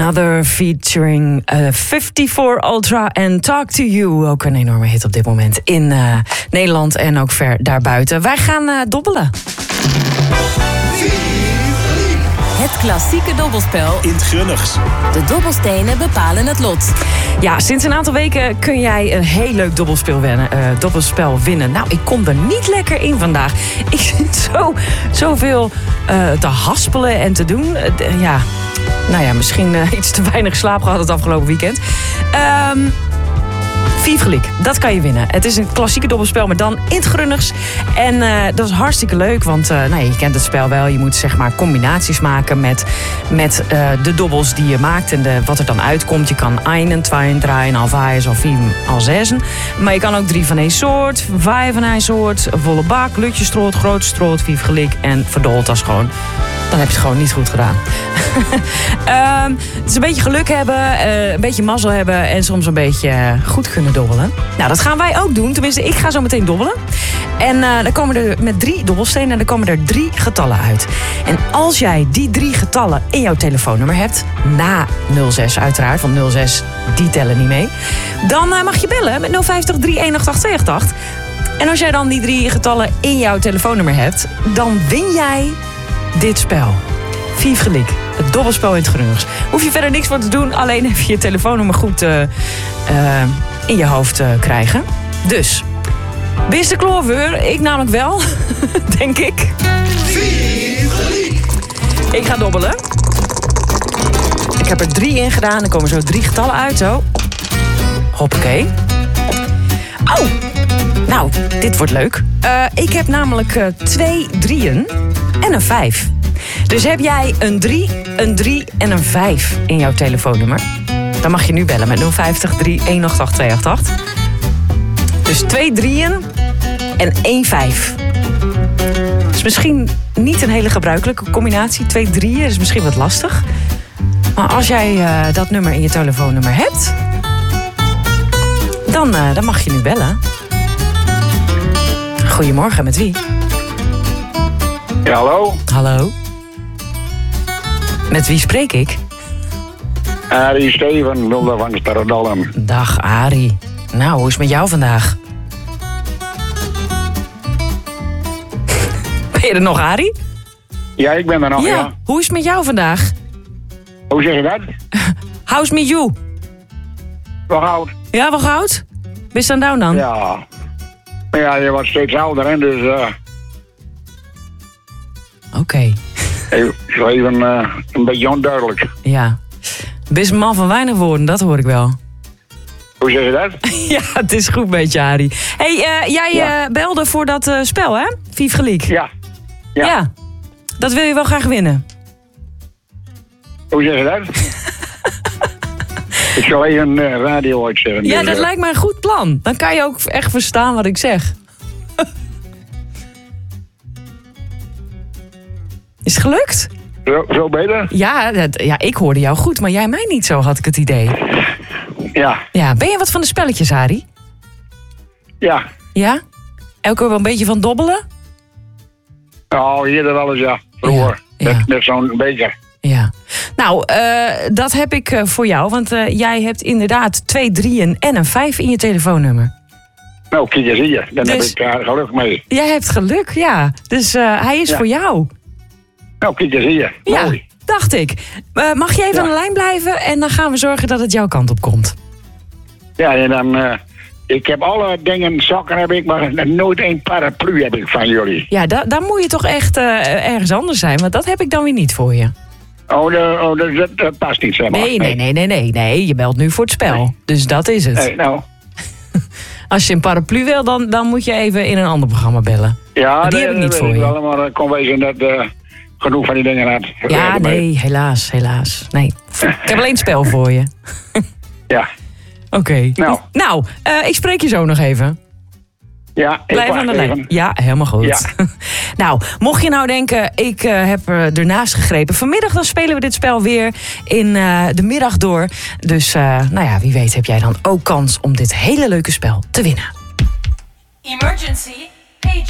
Another featuring 54 Ultra en Talk to You. Ook een enorme hit op dit moment in Nederland en ook ver daarbuiten. Wij gaan dobbelen. Het klassieke dobbelspel in 't Grunnigs. De dobbelstenen bepalen het lot. Ja, sinds een aantal weken kun jij een heel leuk dobbelspel winnen. Nou, ik kom er niet lekker in vandaag. Ik zit zoveel te haspelen en te doen. Misschien iets te weinig slaap gehad het afgelopen weekend. Viefgelijk, dat kan je winnen. Het is een klassieke dobbelspel, maar dan in 't Grunnigs. En dat is hartstikke leuk, want je kent het spel wel. Je moet zeg maar combinaties maken met de dobbels die je maakt en wat er dan uitkomt. Je kan 1, 2, 3, al 5, al 4, al 6. Maar je kan ook 3 van één soort, 5 van één soort, volle bak, lutje stroot, grote stroot, viefgelijk en verdold als gewoon. Dan heb je het gewoon niet goed gedaan. Het is een beetje geluk hebben, een beetje mazzel hebben en soms een beetje goed kunnen dobbelen. Nou, dat gaan wij ook doen. Tenminste, ik ga zo meteen dobbelen. En dan komen er met 3 dobbelstenen en dan komen er 3 getallen uit. En als jij die 3 getallen in jouw telefoonnummer hebt, na 06 uiteraard, want 06 die tellen niet mee, dan mag je bellen met 050 318 288. En als jij dan die 3 getallen in jouw telefoonnummer hebt, dan win jij dit spel. Viefgelijk. Het dobbelspel in 't Grunnigs. Hoef je verder niks voor te doen. Alleen even je telefoonnummer goed in je hoofd krijgen. Dus, wist de kloorveur? Ik namelijk wel. Denk ik. Viefgelijk. Ik ga dobbelen. Ik heb er 3 in gedaan. Er komen zo 3 getallen uit. Zo. Hoppakee. Oh! Nou, dit wordt leuk. Ik heb namelijk 2 3'en en een 5. Dus heb jij een 3, een 3 en een 5 in jouw telefoonnummer, dan mag je nu bellen met 050 318 288. Dus 2 3'en en 1 5. Dat is misschien niet een hele gebruikelijke combinatie. 2 3'en is misschien wat lastig. Maar als jij dat nummer in je telefoonnummer hebt, dan mag je nu bellen. Goedemorgen, met wie? Ja, hallo. Hallo. Met wie spreek ik? Arie Steven, Mulder van Sterredallen. Dag Arie. Nou, hoe is het met jou vandaag? Ben je er nog, Arie? Ja, ik ben er nog, ja. Hoe is het met jou vandaag? Hoe zeg je dat? How's me you? Wel oud. Ja, wel oud? Ben je down dan? Ja. Maar ja, je wordt steeds ouder, hè, dus... Oké. Even een beetje onduidelijk. Ja. Ben je een man van weinig woorden, dat hoor ik wel. Hoe zeg je dat? Ja, het is goed met je, Arie. Hey, jij belde voor dat spel, hè? Viefgelijk. Ja. Dat wil je wel graag winnen. Hoe zeg je dat? Ik zal even radio uitzetten. Ja, dat lijkt mij een goed plan. Dan kan je ook echt verstaan wat ik zeg. Is het gelukt? Zo beter? Ja, ik hoorde jou goed, maar jij mij niet zo, had ik het idee. Ja. Ja, ben je wat van de spelletjes, Arie? Ja. Ja? Elke keer wel een beetje van dobbelen? Nou, hier wel eens, ja. Vroeger. Ja. Met zo'n beker. Ja. Nou, dat heb ik voor jou, want jij hebt inderdaad 2 3'en en een 5 in je telefoonnummer. Nou, kijk eens hier. Dan Dus, heb ik geluk mee. Jij hebt geluk, ja. Dus hij is voor jou. Nou, kijk eens hier. Ja, mooi. dacht ik. Mag je even aan de lijn blijven en dan gaan we zorgen dat het jouw kant op komt. Ja, en dan... ik heb alle dingen, sokken heb ik, maar nooit een paraplu heb ik van jullie. Ja, daar moet je toch echt ergens anders zijn, want dat heb ik dan weer niet voor je. Dat past niet, zeg maar. Nee, je belt nu voor het spel. Nee. Dus dat is het. Nee, nou. Als je een paraplu wil, dan moet je even in een ander programma bellen. Ja, maar die heb ik niet voor je. Wel, maar ik kon wezen dat genoeg van die dingen had. Ja, nee, helaas. Nee, ik heb alleen het spel voor je. Ja. Oké. Nou, ik spreek je zo nog even. Ja, blijf aan de lijn. Ja, helemaal goed. Ja. Nou, mocht je nou denken, ik heb ernaast gegrepen. Vanmiddag dan spelen we dit spel weer in de middag door. Dus wie weet heb jij dan ook kans om dit hele leuke spel te winnen. Emergency.